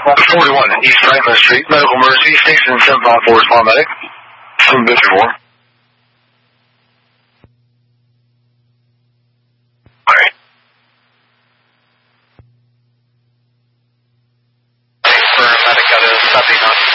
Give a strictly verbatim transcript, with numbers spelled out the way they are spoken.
forty-one East Franklin Street, medical emergency, station seven five four is paramedic. From Bishop four. Okay. Paramedic out of Southeast